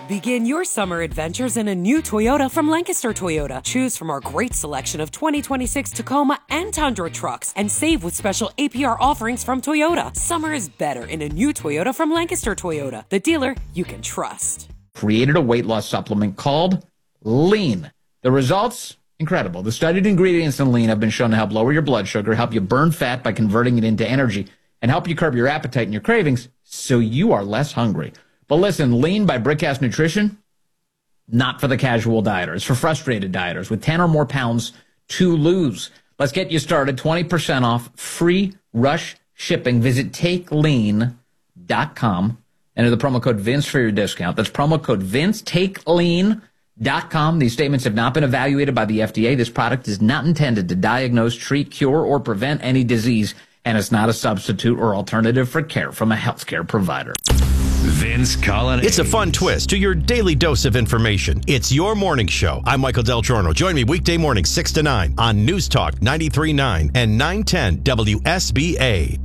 Begin your summer adventures in a new Toyota from Lancaster Toyota. Choose from our great selection of 2026 Tacoma and Tundra trucks and save with special APR offerings from Toyota. Summer is better in a new Toyota from Lancaster Toyota, the dealer you can trust. Created a weight loss supplement called Lean. The results? Incredible. The studied ingredients in Lean have been shown to help lower your blood sugar, help you burn fat by converting it into energy, and help you curb your appetite and your cravings so you are less hungry. But listen, Lean by Brickhouse Nutrition, not for the casual dieter. It's for frustrated dieters with 10 or more pounds to lose. Let's get you started. 20% off, free rush shipping. Visit takelean.com. Enter the promo code Vince for your discount. That's promo code Vince, takelean.com. These statements have not been evaluated by the FDA. This product is not intended to diagnose, treat, cure, or prevent any disease, and it's not a substitute or alternative for care from a healthcare provider. Vince Colonnese. It's a fun twist to your daily dose of information. It's your morning show. I'm Michael Del Giorno. Join me weekday morning 6 to 9 on News Talk 93.9 and 910 WSBA.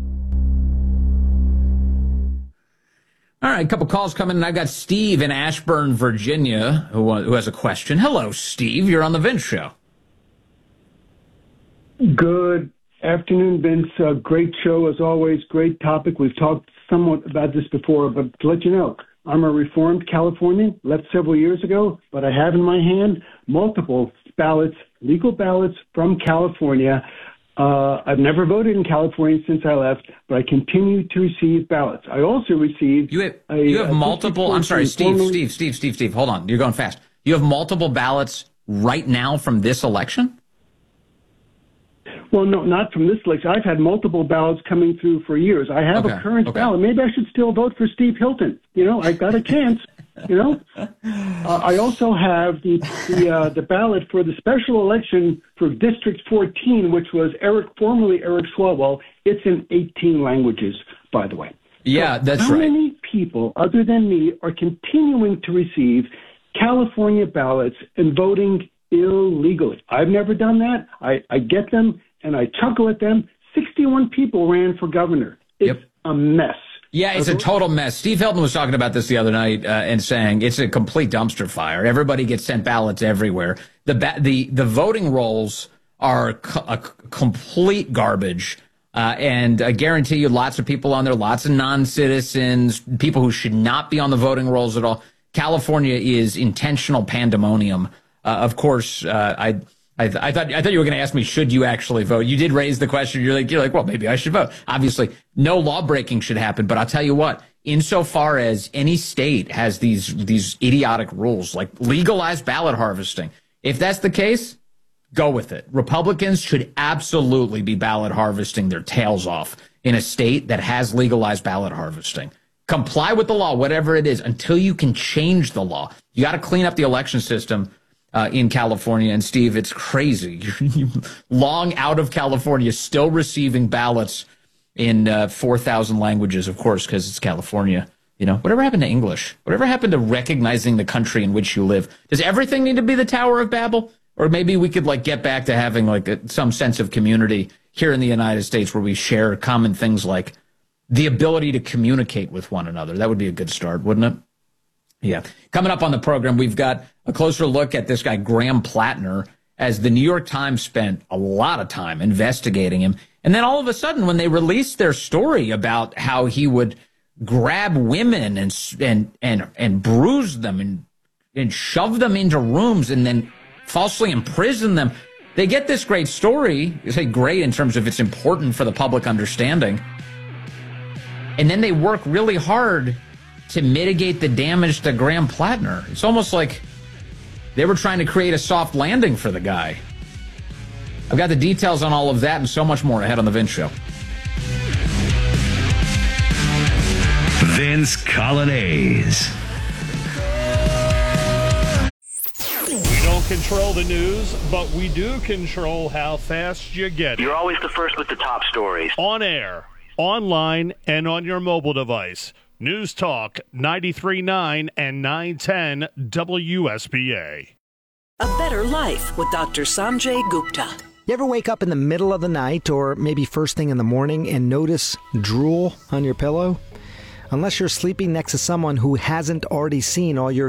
All right, a couple calls coming in. I've got Steve in Ashburn, Virginia, who has a question. Hello, Steve. You're on the Vince Show. Good afternoon, Vince. Great show, as always. Great topic. We've talked somewhat about this before, but to let you know, I'm a reformed Californian, left several years ago, but I have in my hand multiple ballots, legal ballots from California. I've never voted in California since I left, but I continue to receive ballots. I also received... You have multiple... I'm sorry, Steve, hold on. You're going fast. You have multiple ballots right now from this election? Well, no, not from this election. I've had multiple ballots coming through for years. I have a current ballot. Maybe I should still vote for Steve Hilton. You know, I got a chance. You know, I also have the ballot for the special election for District 14, which was formerly Eric Swalwell. It's in 18 languages, by the way. Yeah, that's right. How many people, other than me, are continuing to receive California ballots and voting illegally? I've never done that. I get them and I chuckle at them. 61 people ran for governor. It's a mess. Yeah, it's a total mess. Steve Hilton was talking about this the other night and saying it's a complete dumpster fire. Everybody gets sent ballots everywhere. The voting rolls are a complete garbage. And I guarantee you lots of people on there, lots of non-citizens, people who should not be on the voting rolls at all. California is intentional pandemonium. Of course, I thought you were going to ask me, should you actually vote? You did raise the question. You're like, well, maybe I should vote. Obviously, no law breaking should happen. But I'll tell you what, insofar as any state has these idiotic rules like legalized ballot harvesting, if that's the case, go with it. Republicans should absolutely be ballot harvesting their tails off in a state that has legalized ballot harvesting. Comply with the law, whatever it is, until you can change the law. You got to clean up the election system in California. And Steve, it's crazy. You're long out of California, still receiving ballots in 4,000 languages, of course, because it's California. You know, whatever happened to English? Whatever happened to recognizing the country in which you live? Does everything need to be the Tower of Babel? Or maybe we could get back to having some sense of community here in the United States where we share common things like the ability to communicate with one another. That would be a good start, wouldn't it? Yeah. Coming up on the program, we've got a closer look at this guy, Graham Plattner, as the New York Times spent a lot of time investigating him. And then all of a sudden, when they released their story about how he would grab women and bruise them and shove them into rooms and then falsely imprison them, they get this great story. They say great in terms of it's important for the public understanding. And then they work really hard to mitigate the damage to Graham Plattner. It's almost like they were trying to create a soft landing for the guy. I've got the details on all of that and so much more ahead on The Vince Show. Vince Colonnese. We don't control the news, but we do control how fast you get it. You're always the first with the top stories. On air, online, and on your mobile device. News Talk 93.9 and 910 WSBA. A better life with Dr. Sanjay Gupta. You ever wake up in the middle of the night or maybe first thing in the morning and notice drool on your pillow? Unless you're sleeping next to someone who hasn't already seen all your